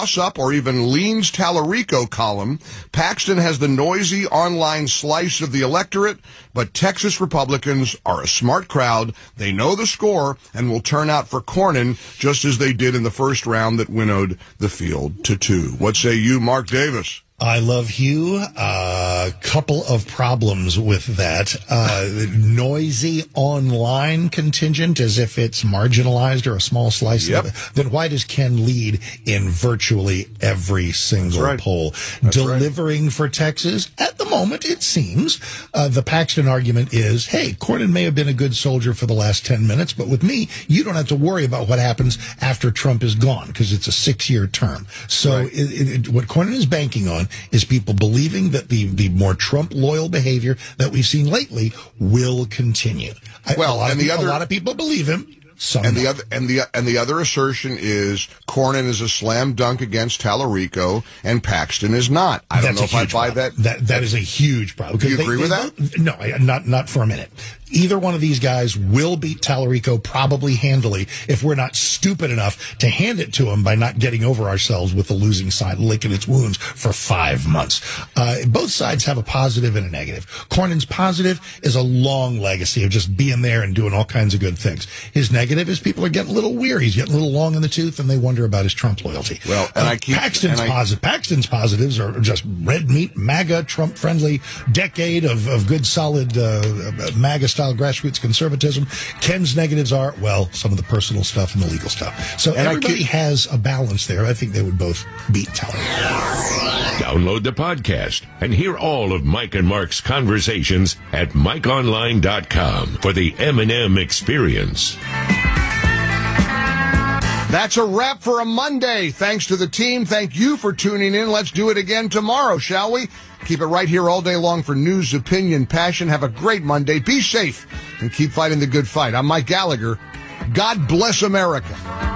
toss-up or even leans Tallarico column, Paxton has the noisy online slice of the electorate, but Texas Republicans are a smart crowd. They know the score and will turn out for Cornyn just as they did in the first round that winnowed the field to 2. What say you, Mark Davis? I love Hugh. Couple of problems with that. Noisy online contingent, as if it's marginalized or a small slice of it. Then why does Ken lead in virtually every single poll? Delivering for Texas? At the moment, it seems. The Paxton argument is, hey, Cornyn may have been a good soldier for the last 10 minutes, but with me, you don't have to worry about what happens after Trump is gone, because it's a 6-year term. So what Cornyn is banking on is people believing that the more Trump-loyal behavior that we've seen lately will continue. A lot of people believe him. The other assertion is Cornyn is a slam dunk against Tallarico and Paxton is not. I don't know if I buy that. That is a huge problem. Do you agree with that? No, not for a minute. Either one of these guys will beat Tallarico probably handily if we're not stupid enough to hand it to him by not getting over ourselves with the losing side licking its wounds for 5 months. Both sides have a positive and a negative. Cornyn's positive is a long legacy of just being there and doing all kinds of good things. His negative is people are getting a little weary. He's getting a little long in the tooth, and they wonder about his Trump loyalty. Well, Paxton's positives are just red meat, MAGA, Trump-friendly decade of good, solid MAGA-style grassroots conservatism. Ken's negatives are, well, some of the personal stuff and the legal stuff. So everybody has a balance there. I think they would both beat Tallarico. Download the podcast and hear all of Mike and Mark's conversations at MikeOnline.com for the M&M experience. That's a wrap for a Monday. Thanks to the team. Thank you for tuning in. Let's do it again tomorrow, shall we? Keep it right here all day long for news, opinion, passion. Have a great Monday. Be safe and keep fighting the good fight. I'm Mike Gallagher. God bless America.